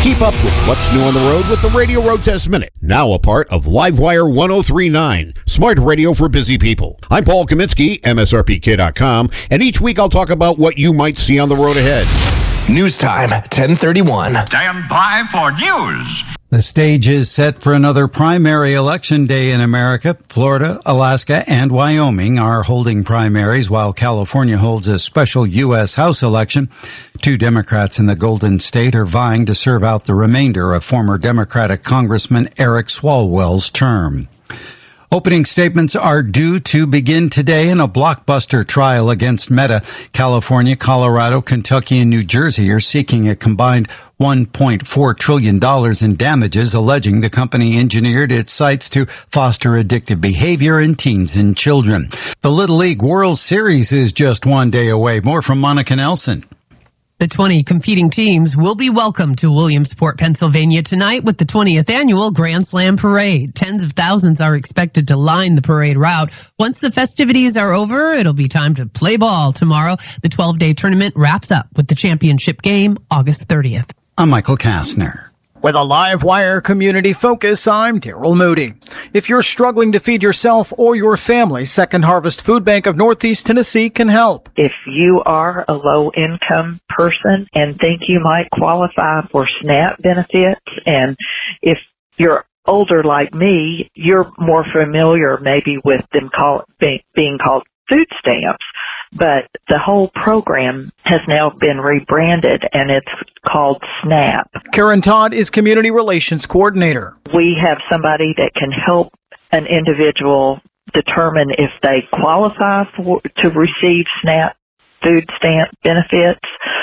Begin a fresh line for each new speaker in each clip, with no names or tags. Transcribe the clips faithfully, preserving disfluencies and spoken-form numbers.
Keep up with what's new on the road with the Radio Road Test Minute, now a part of Livewire one oh three point nine, smart radio for busy people. I'm Paul Kaminsky, M S R P K dot com, and each week I'll talk about what you might see on the road ahead.
News time, ten thirty-one.
Stand by for news.
The stage is set for another primary election day in America. Florida, Alaska, and Wyoming are holding primaries while California holds a special U S House election. Two Democrats in the Golden State are vying to serve out the remainder of former Democratic Congressman Eric Swalwell's term. Opening statements are due to begin today in a blockbuster trial against Meta. California, Colorado, Kentucky, and New Jersey are seeking a combined one point four trillion dollars in damages, alleging the company engineered its sites to foster addictive behavior in teens and children. The Little League World Series is just one day away. More from Monica Nelson.
The twenty competing teams will be welcomed to Williamsport, Pennsylvania tonight with the twentieth annual Grand Slam Parade. Tens of thousands are expected to line the parade route. Once the festivities are over, it'll be time to play ball tomorrow. The twelve-day tournament wraps up with the championship game August thirtieth.
I'm Michael Kastner.
With a Livewire community focus, I'm Daryl Moody. If you're struggling to feed yourself or your family, Second Harvest Food Bank of Northeast Tennessee can help.
If you are a low-income person and think you might qualify for SNAP benefits, and if you're older like me, you're more familiar maybe with them call, being, being called food stamps. But the whole program has now been rebranded, and it's called SNAP.
Karen Todd is Community Relations Coordinator.
We have somebody that can help an individual determine if they qualify for to receive SNAP food stamp benefits,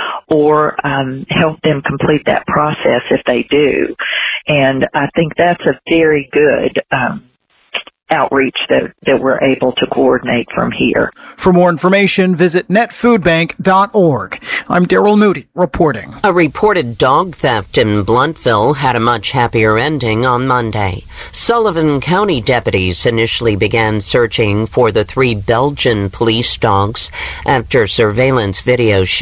or um, help them complete that process if they do. And I think that's a very good um outreach that, that we're able to coordinate from here.
For more information, visit net food bank dot org. I'm Daryl Moody reporting.
A reported dog theft in Blountville had a much happier ending on Monday. Sullivan County deputies initially began searching for the three Belgian police dogs after surveillance video showed